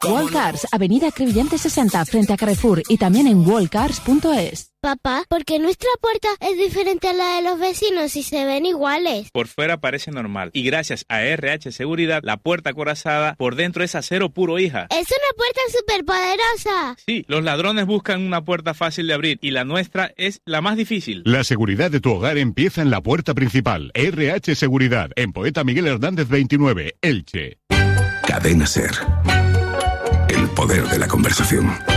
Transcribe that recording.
Wallcars, Avenida Crevillente 60, frente a Carrefour, y también en wallcars.es. Papá, ¿por qué nuestra puerta es diferente a la de los vecinos y se ven iguales? Por fuera parece normal, y gracias a RH Seguridad, la puerta acorazada por dentro es acero puro, hija. ¡Es una puerta superpoderosa! Sí, los ladrones buscan una puerta fácil de abrir, y la nuestra es la más difícil. La seguridad de tu hogar empieza en la puerta principal. RH Seguridad, en Poeta Miguel Hernández 29, Elche. Cadena SER. El poder de la conversación.